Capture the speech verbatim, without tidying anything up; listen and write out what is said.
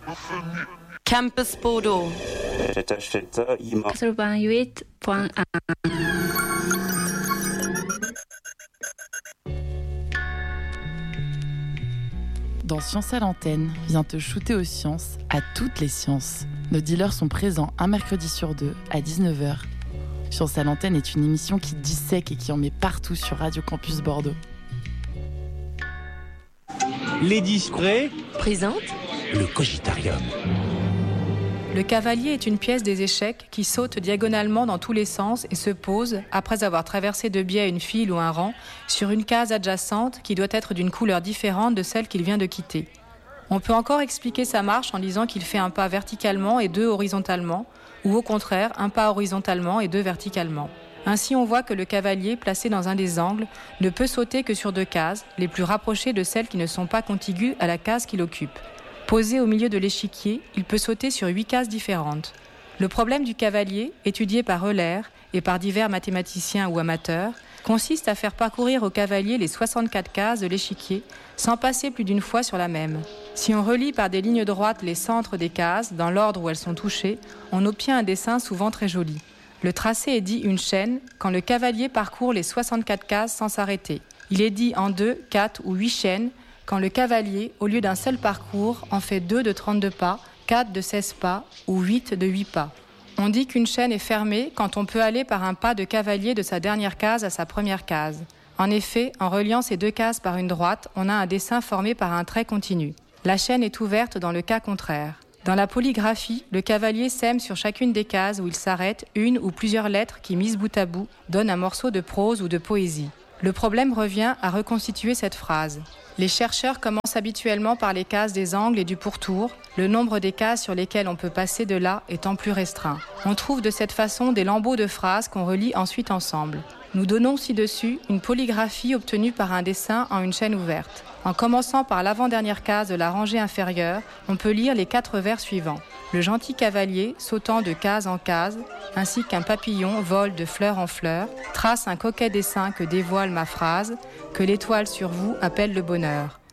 Campus Bordeaux. quatre-vingt-huit point un. Dans Science à l'antenne, viens te shooter aux sciences, à toutes les sciences. Nos dealers sont présents un mercredi sur deux, à dix-neuf heures. Science à l'antenne est une émission qui dissèque et qui en met partout sur Radio Campus Bordeaux. Lady Spray présente le Cogitarium. Le cavalier est une pièce des échecs qui saute diagonalement dans tous les sens et se pose, après avoir traversé de biais une file ou un rang, sur une case adjacente qui doit être d'une couleur différente de celle qu'il vient de quitter. On peut encore expliquer sa marche en disant qu'il fait un pas verticalement et deux horizontalement, ou au contraire, un pas horizontalement et deux verticalement. Ainsi, on voit que le cavalier, placé dans un des angles, ne peut sauter que sur deux cases, les plus rapprochées de celles qui ne sont pas contiguës à la case qu'il occupe. Posé au milieu de l'échiquier, il peut sauter sur huit cases différentes. Le problème du cavalier, étudié par Euler et par divers mathématiciens ou amateurs, consiste à faire parcourir au cavalier les soixante-quatre cases de l'échiquier sans passer plus d'une fois sur la même. Si on relie par des lignes droites les centres des cases, dans l'ordre où elles sont touchées, on obtient un dessin souvent très joli. Le tracé est dit une chaîne quand le cavalier parcourt les soixante-quatre cases sans s'arrêter. Il est dit en deux, quatre ou huit chaînes quand le cavalier, au lieu d'un seul parcours, en fait deux de trente-deux pas, quatre de seize pas ou huit de huit pas. On dit qu'une chaîne est fermée quand on peut aller par un pas de cavalier de sa dernière case à sa première case. En effet, en reliant ces deux cases par une droite, on a un dessin formé par un trait continu. La chaîne est ouverte dans le cas contraire. Dans la polygraphie, le cavalier sème sur chacune des cases où il s'arrête une ou plusieurs lettres qui, mises bout à bout, donnent un morceau de prose ou de poésie. Le problème revient à reconstituer cette phrase. Les chercheurs commencent habituellement par les cases des angles et du pourtour, le nombre des cases sur lesquelles on peut passer de là étant plus restreint. On trouve de cette façon des lambeaux de phrases qu'on relie ensuite ensemble. Nous donnons ci-dessus une polygraphie obtenue par un dessin en une chaîne ouverte. En commençant par l'avant-dernière case de la rangée inférieure, on peut lire les quatre vers suivants. Le gentil cavalier, sautant de case en case, ainsi qu'un papillon vole de fleur en fleur, trace un coquet dessin que dévoile ma phrase, que l'étoile sur vous appelle le bonheur.